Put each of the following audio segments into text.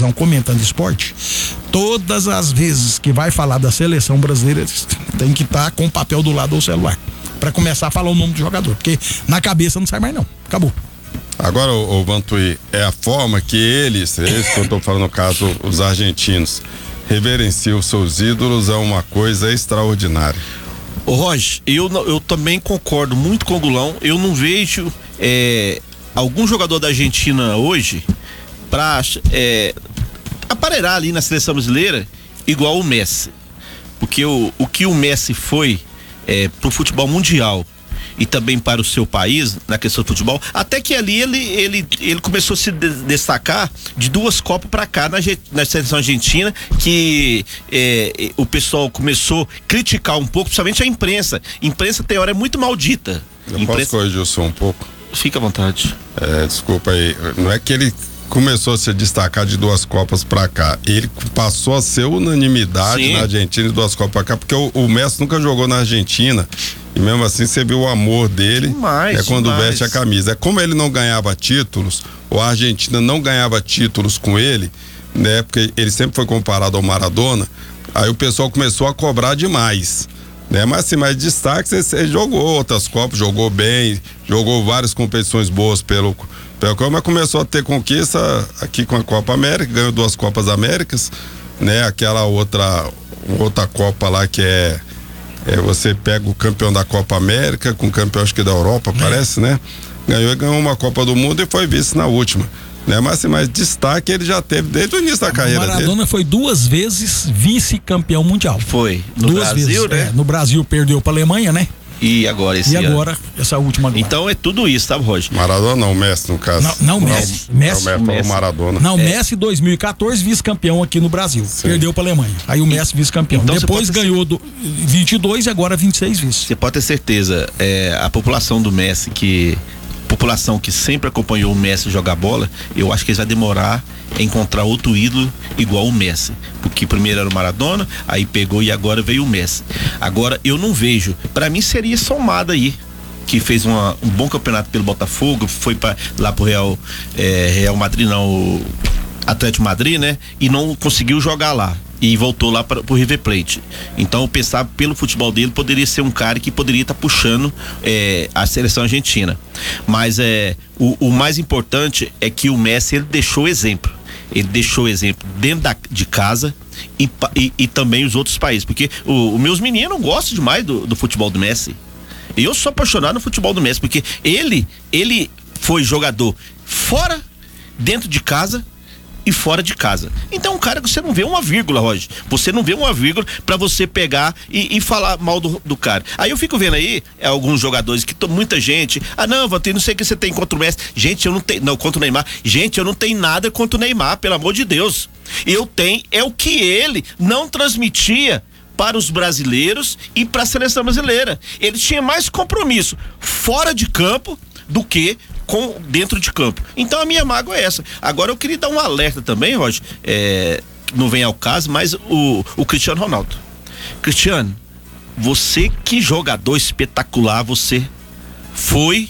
televisão comentando esporte, todas as vezes que vai falar da seleção brasileira, tem que estar com o papel do lado do celular, pra começar a falar o nome do jogador, porque na cabeça não sai mais não, acabou. Agora, o Vantuí, é a forma que eles que eu tô falando no caso, os argentinos, reverenciam seus ídolos, é uma coisa extraordinária. Ô Roger, eu também concordo muito com o Gulão. Eu não vejo algum jogador da Argentina hoje pra aparelhar ali na seleção brasileira igual o Messi, porque o que o Messi foi pro futebol mundial e também para o seu país na questão do futebol, até que ali ele começou a se destacar de 2 Copas para cá na seleção argentina, que o pessoal começou a criticar um pouco, principalmente a imprensa. A imprensa tem hora muito maldita. Posso corrigir o som um pouco? Fica à vontade. Desculpa aí, não é que ele começou a se destacar de 2 Copas pra cá, ele passou a ser unanimidade. Sim. Na Argentina de 2 Copas pra cá, porque o Messi nunca jogou na Argentina e mesmo assim você viu o amor dele quando veste a camisa. Como ele não ganhava títulos, ou a Argentina não ganhava títulos com ele, né, porque ele sempre foi comparado ao Maradona, aí o pessoal começou a cobrar demais, né? Mas assim, mais destaque, ele jogou outras Copas, jogou bem, jogou várias competições boas pelo mas começou a ter conquista aqui com a Copa América, ganhou 2 Copas Américas, né? Aquela outra Copa lá que você pega o campeão da Copa América com o campeão, acho que da Europa, parece, né? Ganhou uma Copa do Mundo e foi vice na última, né? Mas assim, mais destaque ele já teve desde o início da carreira dele. Maradona foi 2 vezes vice-campeão mundial. Foi, no Brasil, né? No Brasil perdeu pra Alemanha, né? E agora essa última agora. Então é tudo isso, tá, Roger? Maradona não, Messi no caso. Não, Messi. Messi. O Maradona. Não, Messi 2014 vice-campeão aqui no Brasil. Sim. Perdeu pra Alemanha. Aí o Messi vice-campeão. Então, depois ganhou 22 e agora 26 vice. Você pode ter certeza, a população do Messi, população que sempre acompanhou o Messi jogar bola, eu acho que eles vão demorar a encontrar outro ídolo igual o Messi, porque primeiro era o Maradona, aí pegou e agora veio o Messi. Agora eu não vejo, pra mim seria Somada aí, que fez um bom campeonato pelo Botafogo, foi lá pro Real Madrid, não, o Atlético Madrid, né? E não conseguiu jogar lá. E voltou lá pro River Plate. Então eu pensava, pelo futebol dele, poderia ser um cara que poderia estar puxando a seleção argentina. Mas o mais importante é que o Messi, ele deixou exemplo. Ele deixou exemplo dentro de casa e também os outros países. Porque os meus meninos gostam demais do futebol do Messi. Eu sou apaixonado no futebol do Messi, porque ele foi jogador fora, dentro de casa e fora de casa. Então, um cara que você não vê uma vírgula, Roger. Você não vê uma vírgula pra você pegar e falar mal do cara. Aí eu fico vendo aí alguns jogadores que muita gente, não, Vantuí, não sei o que você tem contra o Messi. Gente, eu não tenho, não, contra o Neymar. Gente, eu não tenho nada contra o Neymar, pelo amor de Deus. Eu tenho, o que ele não transmitia para os brasileiros e para a seleção brasileira. Ele tinha mais compromisso fora de campo do que dentro de campo. Então a minha mágoa é essa. Agora eu queria dar um alerta também, Roger, não vem ao caso, mas o Cristiano Ronaldo. Cristiano, você, que jogador espetacular você foi,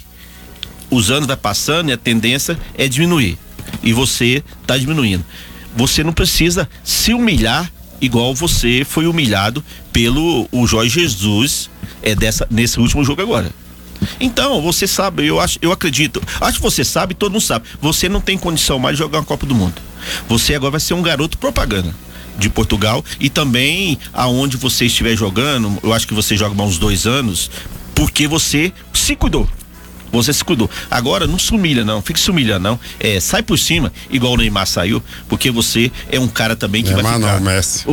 os anos vai passando e a tendência é diminuir, e você tá diminuindo. Você não precisa se humilhar igual você foi humilhado pelo Jorge Jesus nesse último jogo agora. Então, você sabe, eu acredito, acho que você sabe, todo mundo sabe, você não tem condição mais de jogar uma Copa do Mundo. Você agora vai ser um garoto propaganda de Portugal, e também aonde você estiver jogando, eu acho que você joga mais uns 2 anos, porque você se cuidou. Você se cuidou. Agora não se humilha não, fique se humilhando não. Sai por cima, igual o Neymar saiu, porque você é um cara também que Neymar vai ficar. Não, Messi.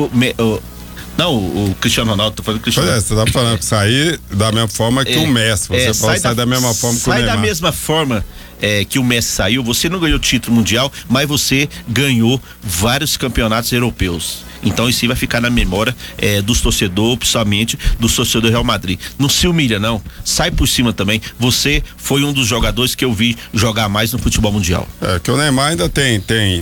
Não, o Cristiano Ronaldo, tô falando Cristiano Ronaldo. Você tá falando que sair da mesma forma que o Messi. Você pode sair da mesma forma que o Neymar. Sai da mesma forma que o Messi saiu. Você não ganhou título mundial, mas você ganhou vários campeonatos europeus. Então isso aí vai ficar na memória dos torcedores, principalmente dos torcedores do Real Madrid. Não se humilha não, sai por cima também. Você foi um dos jogadores que eu vi jogar mais no futebol mundial. Que o Neymar ainda tem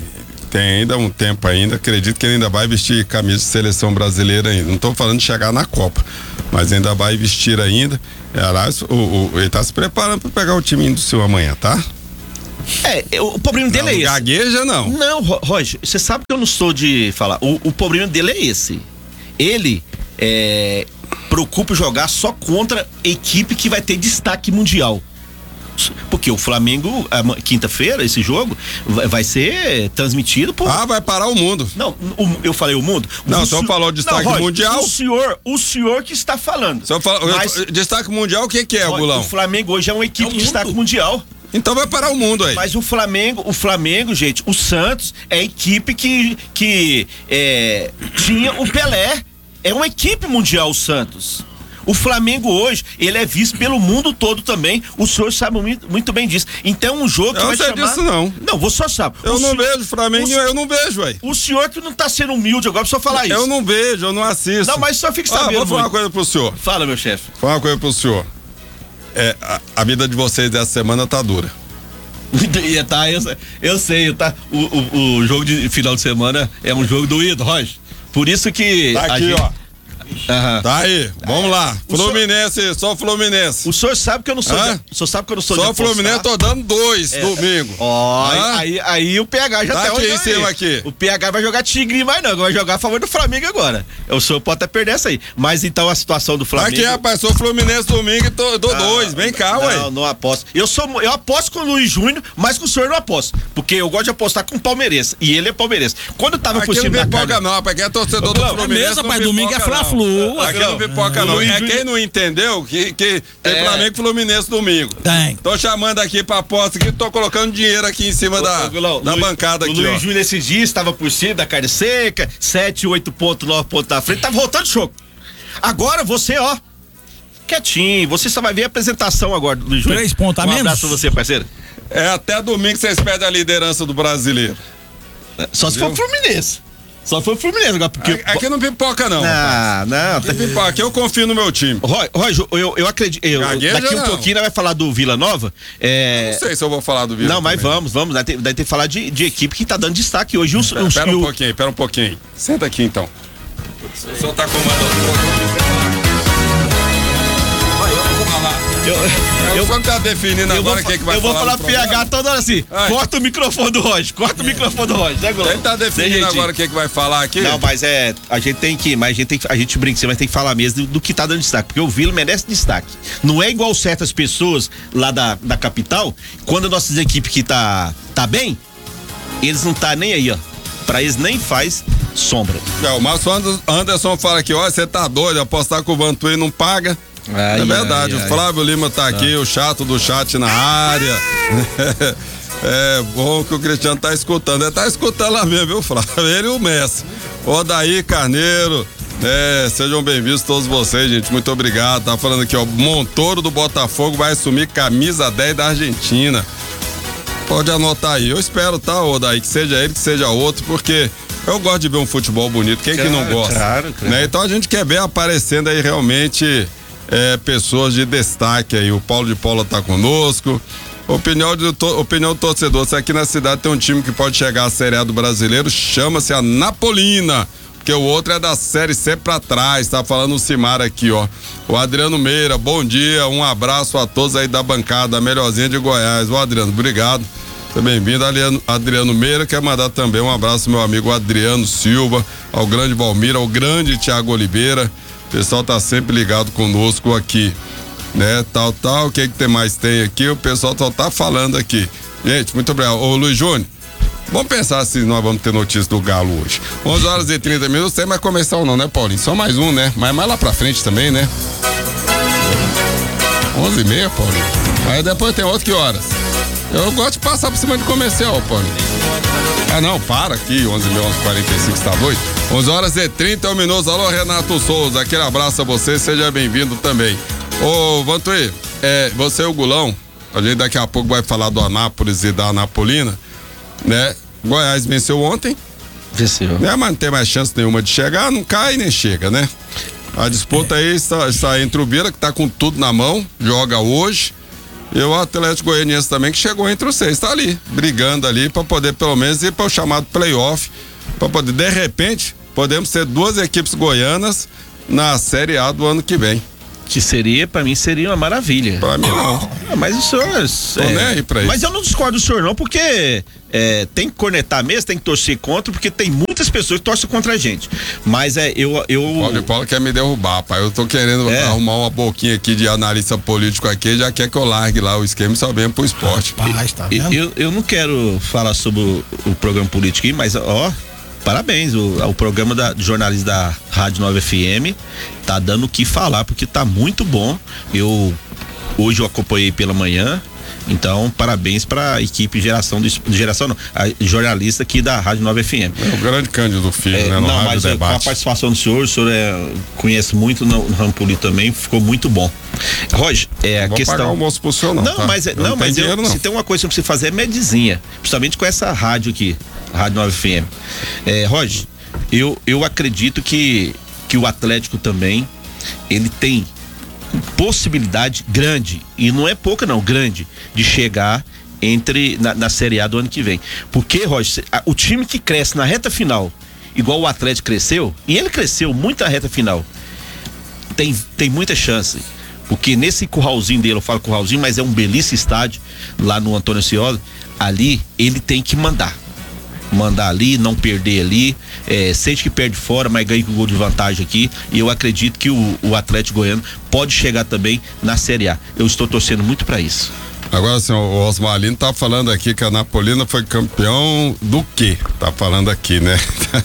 ainda um tempo ainda, acredito que ele ainda vai vestir camisa de seleção brasileira ainda. Não estou falando de chegar na Copa, mas ainda vai vestir ainda. Aliás, ele está se preparando para pegar o time do seu amanhã, tá? O problema dele é esse. Gagueja, não. Não, Roger, você sabe que eu não sou de falar. O problema dele é esse. Ele preocupa jogar só contra equipe que vai ter destaque mundial. Porque o Flamengo, quinta-feira, esse jogo, vai ser transmitido por... vai parar o mundo. Não, eu falei o mundo. Não, o senhor falou destaque mundial. O senhor que está falando. O senhor falou, destaque mundial, o que é, Gulão? O Flamengo hoje é uma equipe de destaque mundial. Então vai parar o mundo aí. Mas o Flamengo, gente, o Santos é a equipe que tinha o Pelé. É uma equipe mundial, o Santos. O Flamengo hoje, ele é visto pelo mundo todo também. O senhor sabe muito bem disso. Então, um jogo que eu vai chamar... disso, não. Não, você só sabe. Eu não vejo Flamengo, eu não vejo, ué. O senhor que não tá sendo humilde agora, pra falar isso. Eu não vejo, eu não assisto. Não, mas só fica sabendo. Vou falar uma coisa pro senhor. Fala, meu chefe. Falar uma coisa pro senhor. A vida de vocês dessa semana tá dura. Eu sei, tá? O jogo de final de semana é um jogo doído, Roger. Por isso que. Tá aqui, ó. Tá aí, vamos lá. Fluminense, só Fluminense. O senhor sabe que eu não sou. O senhor sabe que eu não sou. Só Fluminense, tô dando 2 domingo. Aí o PH já tá aqui em cima aqui. O PH vai jogar tigre mais não, vai jogar a favor do Flamengo agora. O senhor pode até perder essa aí. Mas então a situação do Flamengo. Aqui, rapaz, sou Fluminense domingo e dou 2. Vem cá, ué. Não aposto. Eu aposto com o Luiz Júnior, mas com o senhor não aposto. Porque eu gosto de apostar com o palmeirense. E ele é palmeirense. Quando eu tava por cima da pipoca não, rapaz, quem é torcedor do Fluminense. Rapaz, domingo é Fla-Flu. Aqui não pipoca não. Quem não entendeu que tem Flamengo e Fluminense domingo. Tem. Tô chamando aqui pra aposta que tô colocando dinheiro aqui em cima da bancada aqui, ó. O Luiz Júnior esses dias estava por cima da carne seca, 7, 8 pontos, 9 pontos na frente, tava voltando choco. Agora você, ó, quietinho, você só vai ver a apresentação agora do Luiz Júnior. 3 pontos a menos. Um abraço pra você, parceiro. Até domingo vocês perdem a liderança do brasileiro. Só se for o Fluminense. Só foi o Fluminense agora, porque... Aqui não pipoca não, não. Aqui pipoca, aqui eu confio no meu time. Roger, eu acredito, daqui um pouquinho nós vai falar do Vila Nova. Não sei se eu vou falar do Vila. Não, mas vamos, vai ter que falar de equipe que tá dando destaque hoje. Pera um pouquinho. Senta aqui então. O senhor tá comandando. Eu vou tá definindo agora quem que vai falar. Eu vou falar pro PH toda hora assim. Corta o microfone do Roger. Quem tá definindo agora quem que vai falar aqui? Não, mas a gente brinca, mas tem que falar mesmo do que tá dando destaque, porque o Vila merece destaque. Não é igual certas pessoas lá da capital, quando nossas equipes que tá bem, eles não tá nem aí, ó. Pra eles nem faz sombra. O Márcio Anderson fala aqui, ó, você tá doido, apostar com o Vantuí não paga. É verdade, o Flávio Lima tá aqui, o chato do chat na área. É bom que o Cristiano tá escutando. Ele tá escutando lá mesmo, viu, Flávio? Ele e o Messi. Odaí Carneiro, sejam bem-vindos todos vocês, gente. Muito obrigado. Tá falando aqui, ó, Montoro do Botafogo vai assumir camisa 10 da Argentina. Pode anotar aí. Eu espero, tá, Odaí, que seja ele, que seja outro, porque eu gosto de ver um futebol bonito. Quem que não gosta? Claro. Né? Então a gente quer ver aparecendo aí realmente pessoas de destaque aí. O Paulo de Paula tá conosco. Opinião do torcedor. Se aqui na cidade tem um time que pode chegar à Série A do Brasileiro, chama-se a Napolina, porque o outro é da Série C pra trás. Tá falando o Cimar aqui, ó. O Adriano Meira, bom dia, um abraço a todos aí da bancada, a melhorzinha de Goiás. Ô Adriano, obrigado. Seja bem-vindo, Adriano Meira. Quer mandar também um abraço ao meu amigo Adriano Silva, ao grande Valmir, ao grande Thiago Oliveira. O pessoal tá sempre ligado conosco aqui, né? O que tem mais tem aqui? O pessoal só tá falando aqui. Gente, muito obrigado. Ô Luiz Júnior, vamos pensar se nós vamos ter notícia do Galo hoje. 11 horas e 30 minutos, tem mais comercial não, né, Paulinho? Só mais um, né? Mas mais lá pra frente também, né? 11h30, Paulinho. Aí depois tem outro, que horas? Eu gosto de passar por cima de comercial, Paulinho. Ah, não, para aqui, 11h30, 11h45, tá doido? 11 horas e 31 minutos. Alô, Renato Souza, aquele abraço a você, seja bem-vindo também. Ô, Vantuí, você e o Gulão, a gente daqui a pouco vai falar do Anápolis e da Anapolina, né? Goiás venceu ontem. Venceu. Né? Mas não tem mais chance nenhuma de chegar, não cai nem chega, né? A disputa aí está entre o Vila, que tá com tudo na mão, joga hoje, e o Atlético Goianiense também, que chegou entre os 6, tá ali, brigando ali para poder pelo menos ir para o chamado playoff, para poder, de repente, podemos ter 2 equipes goianas na Série A do ano que vem. Que seria, pra mim, seria uma maravilha. Pra mim não. Mas o senhor... nem aí pra isso. Mas eu não discordo do senhor não, porque tem que cornetar mesmo, tem que torcer contra, porque tem muitas pessoas que torcem contra a gente. Mas Paulo quer me derrubar, pai. Eu tô querendo arrumar uma boquinha aqui de analista político aqui, já quer que eu largue lá o esquema e só venha pro esporte. Tá vendo? Eu não quero falar sobre o programa político aí, mas parabéns, o programa de jornalismo da Rádio 9 FM tá dando o que falar, porque tá muito bom. Hoje eu acompanhei pela manhã, então parabéns pra equipe a jornalista aqui da Rádio 9 FM. É o grande Cândido Filho, né? No não, Rádio mas Debate. com a participação do senhor, o senhor conhece muito no ramo político também, ficou muito bom. Roger, a vou questão... pagar almoço pro senhor não, tá? Se tem uma coisa que eu preciso fazer é medizinha, principalmente com essa rádio aqui, Rádio 9 FM. Roger, eu acredito que o Atlético também, ele tem possibilidade grande, e não é pouca não, grande, de chegar na Série A do ano que vem. Porque, Roger, o time que cresce na reta final, igual o Atlético cresceu, e ele cresceu muito na reta final, tem muita chance. Porque nesse curralzinho dele, eu falo curralzinho, mas é um belíssimo estádio lá no Antônio Ascioli, ali ele tem que mandar ali, não perder ali, sente que perde fora, mas ganha com gol de vantagem aqui, e eu acredito que o Atlético Goiano pode chegar também na Série A. Eu estou torcendo muito para isso. Agora, assim, o Osmalino tá falando aqui que a Napolina foi campeão do quê? Tá falando aqui, né?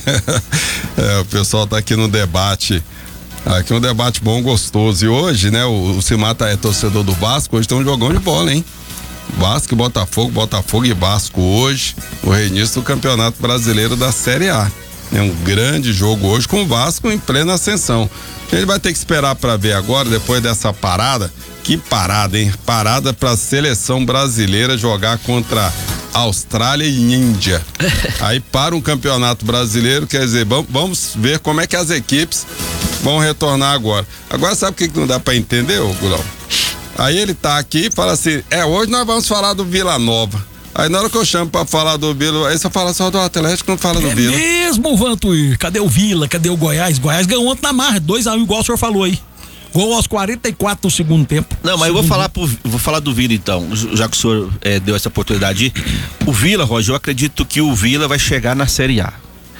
O pessoal tá aqui no debate. Aqui um debate bom, gostoso. E hoje, né, o Cimata é torcedor do Vasco, hoje tem um jogão de bola, hein? Vasco e Botafogo e Vasco hoje, o reinício do Campeonato Brasileiro da Série A. É um grande jogo hoje com o Vasco em plena ascensão. Ele vai ter que esperar para ver agora, depois dessa parada. Que parada, hein? Parada para a seleção brasileira jogar contra Austrália e Índia. Aí para um Campeonato Brasileiro, quer dizer, vamos ver como é que as equipes vão retornar agora. Agora sabe o que não dá para entender, ô Gulão? Aí ele tá aqui e fala assim, hoje nós vamos falar do Vila Nova. Aí na hora que eu chamo pra falar do Vila, aí você fala só do Atlético, não fala do Vila. Mesmo, Vantuir, cadê o Vila, cadê o Goiás? Goiás ganhou ontem na marra, 2-1, igual o senhor falou aí. Gol aos 44 do segundo tempo. Não, mas eu vou falar do Vila então, já que o senhor deu essa oportunidade. O Vila, Roger, eu acredito que o Vila vai chegar na Série A.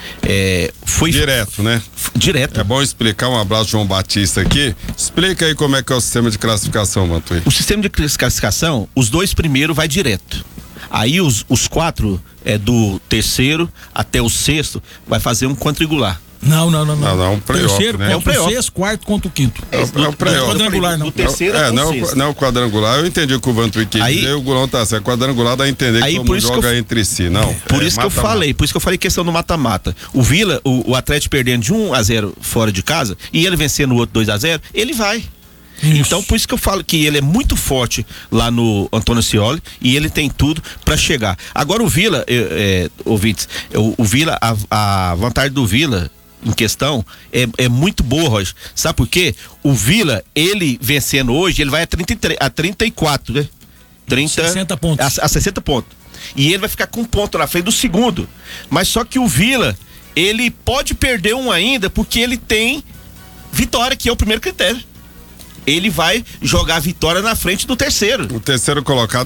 Direto, né? Direto. É bom explicar, um abraço João Batista aqui. Explica aí como é que é o sistema de classificação, Mantuí. O sistema de classificação, os 2 primeiros vai direto. Aí os 4 do terceiro até o 6º vai fazer um quadrangular. Não. Um playoff, terceiro, né? é o sexto, quarto contra o quinto. É o playoff. Quadrangular, não. Do terceiro não é o quadrangular. Eu entendi o que o Vantuí quis dizer, o Gulão tá certo. Quadrangular dá a entender que todo mundo joga entre si, não. Por isso que eu falei questão do mata-mata. O Vila, o Atlético perdendo de 1-0 fora de casa, e ele vencendo o outro 2-0, ele vai. Isso. Então, por isso que eu falo que ele é muito forte lá no Antônio Ascioli e ele tem tudo pra chegar. Agora o Vila, ouvintes, o Vila, a vantagem do Vila em questão é muito boa, Roger. Sabe por quê? O Vila, ele vencendo hoje, ele vai a 34, né? 60 pontos. A 60 pontos. E ele vai ficar com um ponto na frente do segundo. Mas só que o Vila, ele pode perder um ainda porque ele tem vitória, que é o primeiro critério. Ele vai jogar a vitória na frente do terceiro. O terceiro colocado